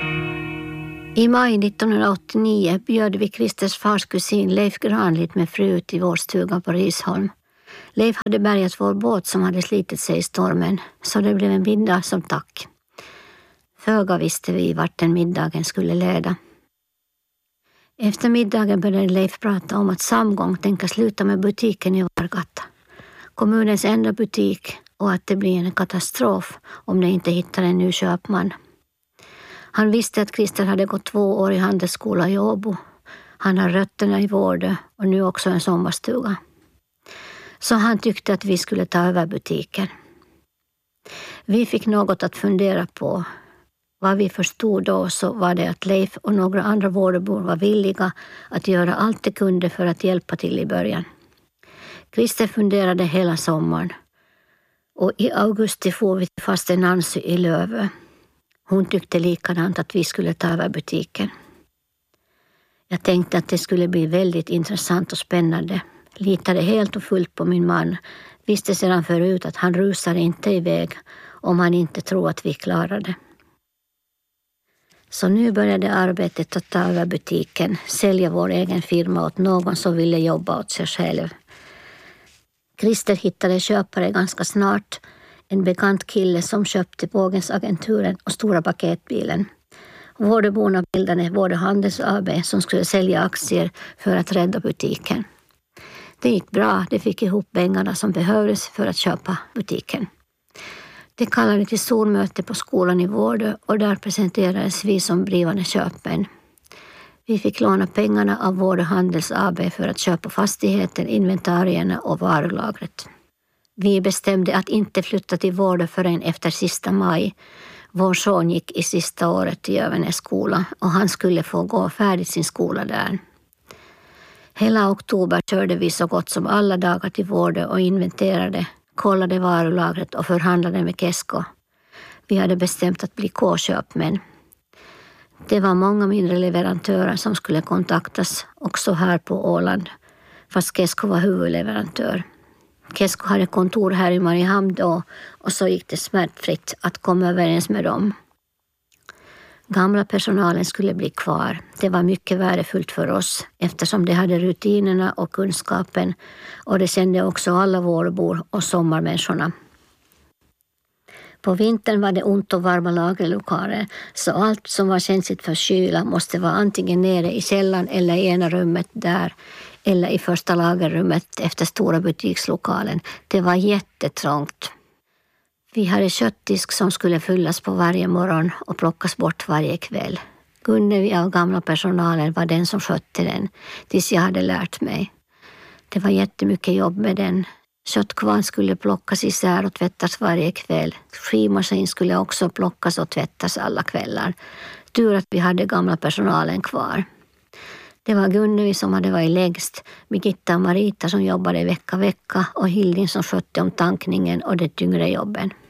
I maj 1989 bjöd vi Christers fars kusin Leif Granlit med fru till vår stuga på Risholm. Leif hade bärgat vår båt som hade slitit sig i stormen, så det blev en middag som tack. Föga visste vi vart den middagen skulle leda. Efter middagen började Leif prata om att Samgång tänker sluta med butiken i Vargata. Kommunens enda butik, och att det blir en katastrof om de inte hittar en ny köpman. Han visste att Christer hade gått 2 år i handelsskola i Åbo. Han har rötterna i Vårdö och nu också en sommarstuga. Så han tyckte att vi skulle ta över butiken. Vi fick något att fundera på. Vad vi förstod då så var det att Leif och några andra Vårdöbor var villiga att göra allt de kunde för att hjälpa till i början. Christer funderade hela sommaren. Och i augusti får vi till faste Nancy i Lövö. Hon tyckte likadant att vi skulle ta över butiken. Jag tänkte att det skulle bli väldigt intressant och spännande. Litade helt och fullt på min man. Visste sedan förut att han rusar inte iväg om han inte tror att vi klarar det. Så nu började arbetet att ta över butiken. Sälja vår egen firma åt någon som ville jobba åt sig själv. Christer hittade köpare ganska snart. En bekant kille som köpte Bågensagenturen och stora paketbilen. Vårdöborna bildade Vårdö Handels AB som skulle sälja aktier för att rädda butiken. Det gick bra, de fick ihop pengarna som behövdes för att köpa butiken. Det kallade till stormöte på skolan i Vårdö och där presenterades vi som blivande köpmän. Vi fick låna pengarna av Vårdö Handels AB för att köpa fastigheten, inventarierna och varulagret. Vi bestämde att inte flytta till Vårdö förrän efter sista maj. Vår son gick i sista året i Övenäs skola och han skulle få gå färdigt sin skola där. Hela oktober körde vi så gott som alla dagar till Vårdö och inventerade, kollade varulagret och förhandlade med Kesko. Vi hade bestämt att bli K-köpmän. Det var många mindre leverantörer som skulle kontaktas också här på Åland, fast Kesko var huvudleverantör. Kesko hade kontor här i Mariehamn då och så gick det smärtfritt att komma överens med dem. Gamla personalen skulle bli kvar. Det var mycket värdefullt för oss eftersom de hade rutinerna och kunskapen och det kände också alla vårbor och sommarmänniskorna. På vintern var det ont och varma lagerlokaler så allt som var känsligt för kyla måste vara antingen nere i källaren eller i ena rummet där eller i första lagerrummet efter stora butikslokalen. Det var jättetrångt. Vi hade köttdisk som skulle fyllas på varje morgon och plockas bort varje kväll. Gunnevi av gamla personalen var den som skötte den tills jag hade lärt mig. Det var jättemycket jobb med den. Köttkvarn skulle plockas isär och tvättas varje kväll. Skivmaskin skulle också plockas och tvättas alla kvällar. Tur att vi hade gamla personalen kvar. Det var Gunnevi som hade varit längst, Birgitta och Marita som jobbade vecka och Hilding som skötte om tankningen och de tyngre jobben.